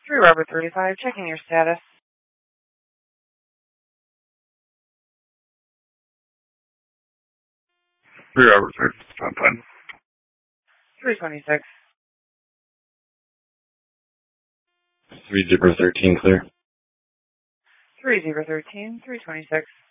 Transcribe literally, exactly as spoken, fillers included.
three Robert thirty-five, checking your status. three Robert thirty-five, fine. three twenty-six. three zero thirteen, clear. three zero one three, three twenty-six.